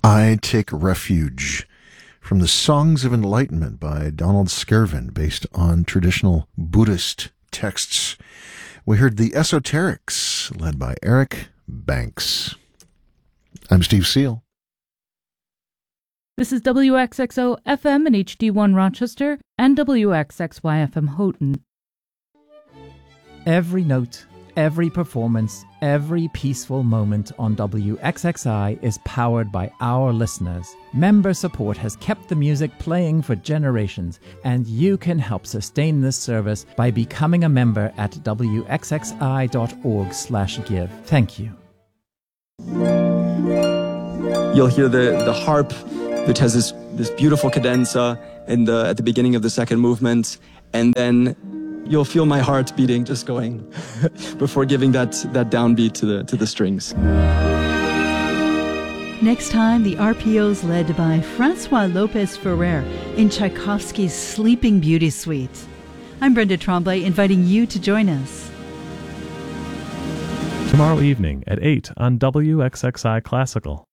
I Take Refuge from the Songs of Enlightenment by Donald Skervin, based on traditional Buddhist texts. We heard The Esoterics, led by Eric Banks. I'm Steve Seal. This is WXXO FM and HD1 Rochester and WXXY FM Houghton. Every note, every performance, every peaceful moment on WXXI is powered by our listeners. Member support has kept the music playing for generations, and you can help sustain this service by becoming a member at wxxi.org/give. Thank you. You'll hear the harp, which has this beautiful cadenza at the beginning of the second movement, and then you'll feel my heart beating, just going before giving that downbeat to the strings. Next time, the RPOs led by Francois Lopez Ferrer in Tchaikovsky's Sleeping Beauty Suite. I'm Brenda Tremblay, inviting you to join us tomorrow evening at 8 on WXXI Classical.